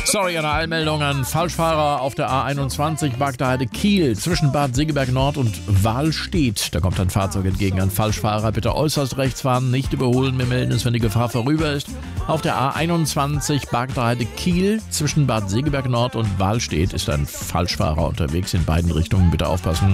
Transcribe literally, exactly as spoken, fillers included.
Sorry, eine Eilmeldung an Falschfahrer auf der A einundzwanzig Bagdaheide Kiel zwischen Bad Segeberg Nord und Wahlstedt. Da kommt ein Fahrzeug entgegen. An Falschfahrer bitte äußerst rechts fahren, nicht überholen. Wir melden es, wenn die Gefahr vorüber ist. Auf der A einundzwanzig Bagdaheide Kiel zwischen Bad Segeberg Nord und Wahlstedt ist ein Falschfahrer unterwegs in beiden Richtungen. Bitte aufpassen.